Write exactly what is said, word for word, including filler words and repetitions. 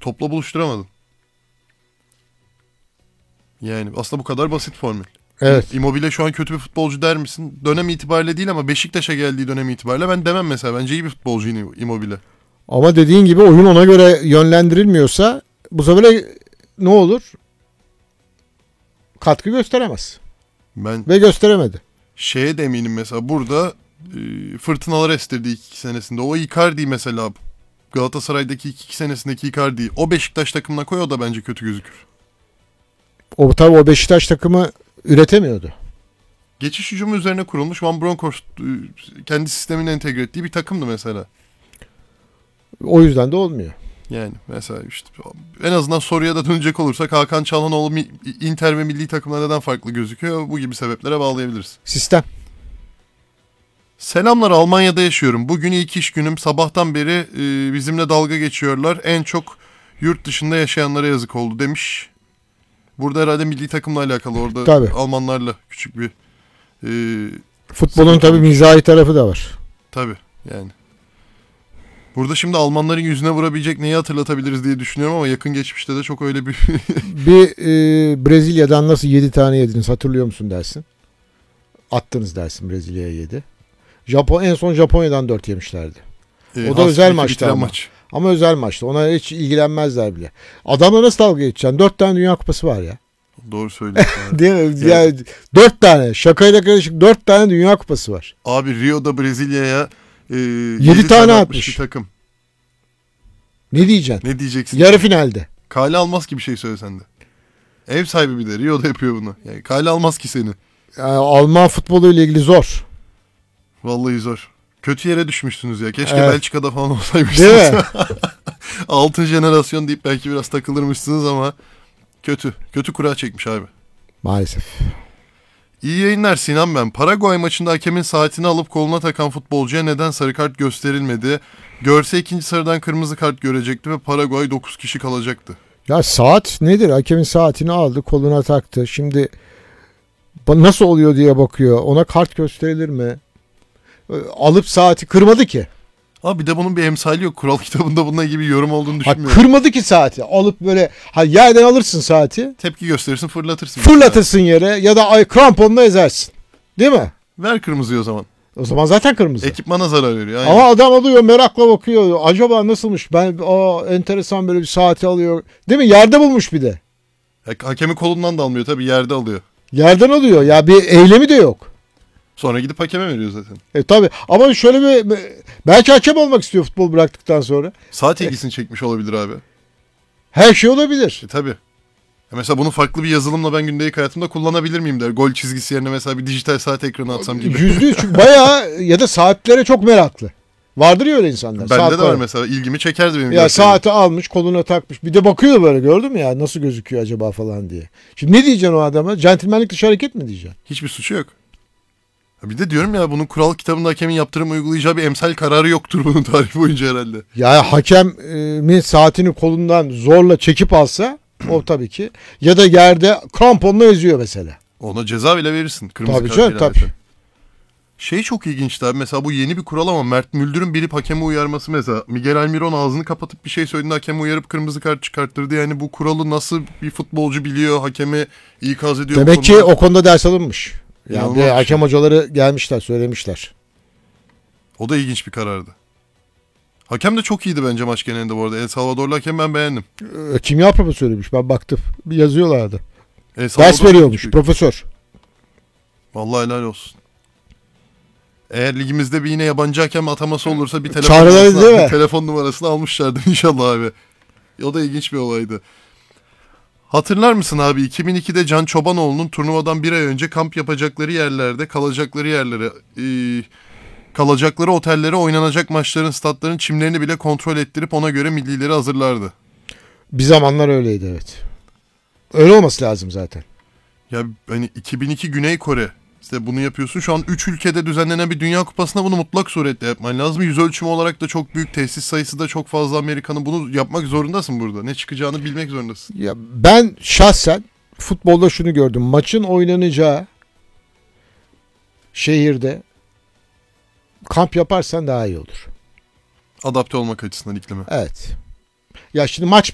Topla buluşturamadın. Yani aslında bu kadar basit formül. Evet. Immobile şu an kötü bir futbolcu der misin? Dönem itibariyle değil ama Beşiktaş'a geldiği dönem itibariyle ben demem mesela. Bence iyi bir futbolcu yine Immobile. Ama dediğin gibi oyun ona göre yönlendirilmiyorsa bu sefer ne olur? Katkı gösteremez. Ben Ve gösteremedi. şeye de eminim mesela burada e, fırtınalar estirdi ilk iki senesinde. O Icardi mesela Galatasaray'daki ilk iki senesindeki Icardi o Beşiktaş takımına koy, o da bence kötü gözükür. O tabii o Beşiktaş takımı üretemiyordu. Geçiş hücumu üzerine kurulmuş Van Bronckhorst e, kendi sistemine entegre ettiği bir takımdı mesela. O yüzden de olmuyor. Yani mesela işte en azından soruya da dönecek olursak Hakan Çalhanoğlu Inter ve milli takımda neden farklı gözüküyor? Bu gibi sebeplere bağlayabiliriz. Sistem. Selamlar, Almanya'da yaşıyorum. Bugün ilk iş günüm. Sabahtan beri e, bizimle dalga geçiyorlar. En çok yurt dışında yaşayanlara yazık oldu demiş. Burada herhalde milli takımla alakalı, orada Tabii. Almanlarla küçük bir e, Futbolun tabii mizahi tarafı da var. tabii yani. Burada şimdi Almanların yüzüne vurabilecek neyi hatırlatabiliriz diye düşünüyorum ama yakın geçmişte de çok öyle bir... bir e, Brezilya'dan nasıl yedi tane yediniz hatırlıyor musun dersin. Attınız dersin, Brezilya'ya yedi. Japon, en son Japonya'dan dört yemişlerdi. e, O da özel hasbiki maçtı bitiren ama. maç. Ama özel maçtı. Ona hiç ilgilenmezler bile. Adamla nasıl dalga geçeceksin? Dört tane Dünya Kupası var ya. Doğru söylüyorsun. Değil mi? Yani dört tane. Şakayla karışık dört tane Dünya Kupası var. Abi Rio'da Brezilya'ya e, yedi tane atmış. bir takım. Ne diyeceksin? Ne diyeceksin? Yarı finalde. Kale almaz ki bir şey söylesen de. Ev sahibi bir de Rio'da yapıyor bunu. Yani kale almaz ki seni. Yani Alman futbolu ile ilgili zor. Vallahi zor. Kötü yere düşmüşsünüz ya. Keşke Evet. Belçika'da falan olsaymışsınız. Değil mi? Altın jenerasyon deyip belki biraz takılırmışsınız ama kötü. Kötü kura çekmiş abi. Maalesef. İyi yayınlar Sinan ben. Paraguay maçında hakemin saatini alıp koluna takan futbolcuya neden sarı kart gösterilmedi? Görse ikinci sarıdan kırmızı kart görecekti ve Paraguay dokuz kişi kalacaktı. Ya saat nedir? Hakemin saatini aldı, koluna taktı. Şimdi nasıl oluyor diye bakıyor. Ona kart gösterilir mi? Alıp saati kırmadı ki. Abi bir de bunun bir emsali yok. Kural kitabında bununla gibi yorum olduğunu Ha, düşünmüyorum. kırmadı ki saati. Alıp böyle ha, yerden alırsın saati. Tepki gösterirsin, fırlatırsın. Fırlatırsın yere ya da ay, kramponla ezersin. Değil mi? Ver kırmızıyı o zaman. O zaman zaten kırmızı. Ekipmana zarar veriyor. Aynen. Ama adam alıyor, merakla bakıyor. Acaba nasılmış? Ben aa, enteresan böyle bir saati alıyor. Değil mi? Yerde bulmuş bir de. Hakemi kolundan da almıyor tabii, yerde alıyor. Yerden alıyor. Ya bir eylemi de yok. Sonra gidip hakeme veriyor zaten. E tabii. Ama şöyle bir, belki hakem olmak istiyor futbol bıraktıktan sonra. Saat ilgisini çekmiş olabilir abi. Her şey olabilir. E tabii. Ya mesela bunu farklı bir yazılımla ben gündelik hayatımda kullanabilir miyim der. Gol çizgisi yerine mesela bir dijital saat ekranı atsam gibi. Yüzde yüz, çünkü bayağı ya da saatlere çok meraklı. Vardır ya öyle insanlar. Bende saat de var var mesela, ilgimi çekerdi benim. Ya gerçekten. saati almış, koluna takmış. Bir de bakıyor böyle, gördün mü ya nasıl gözüküyor acaba falan diye. Şimdi ne diyeceksin o adama? Centilmenlik dışı hareket mi diyeceksin? Hiçbir suçu yok. Bir de diyorum ya, bunun kural kitabında hakemin yaptırım uygulayacağı bir emsal kararı yoktur bunun tarihi boyunca herhalde. Ya hakemin saatini kolundan zorla çekip alsa o tabii ki. Ya da yerde kramponla eziyor mesela. Ona ceza bile verirsin. Kırmızı Tabii kart canım, ilan tabii. eten. Şey çok ilginçti abi. Mesela bu yeni bir kural ama Mert Müldür'ün bilip hakemi uyarması mesela. Miguel Almiron ağzını kapatıp bir şey söylediğinde hakemi uyarıp kırmızı kart çıkarttırdı. Yani bu kuralı nasıl bir futbolcu biliyor, hakemi ikaz ediyor. Demek ki o konuda ders alınmış. Yani İnanılmaz bir bir hakem şey. hocaları gelmişler, söylemişler. O da ilginç bir karardı. Hakem de çok iyiydi bence maç genelinde bu arada. El Salvadorlu hakem ben beğendim. Ee, Kimya profesörüymüş, ben baktım. Bir yazıyorlardı. El Salvador Ders veriyormuş büyük. profesör. Vallahi helal olsun. Eğer ligimizde bir yine yabancı hakem ataması olursa bir telefon, Çağrılarız numarasını, değil mi? bir telefon numarasını almışlardı inşallah abi. O da ilginç bir olaydı. Hatırlar mısın abi, iki bin ikide Can Çobanoğlu'nun turnuvadan bir ay önce kamp yapacakları yerlerde kalacakları yerlere, e, kalacakları otellere oynanacak maçların, statların çimlerini bile kontrol ettirip ona göre millileri hazırlardı. Bir zamanlar öyleydi, evet. Öyle olması lazım zaten. Ya hani iki bin iki Güney Kore, işte bunu yapıyorsun. Şu an üç ülkede düzenlenen bir Dünya Kupası'nda bunu mutlak suretle yapman lazım. Yüz ölçümü olarak da çok büyük, tesis sayısı da çok fazla Amerika'nın. Bunu yapmak zorundasın burada. Ne çıkacağını bilmek zorundasın. Ya ben şahsen futbolda şunu gördüm. Maçın oynanacağı şehirde kamp yaparsan daha iyi olur. Adapte olmak açısından iklime. Evet. Ya şimdi maç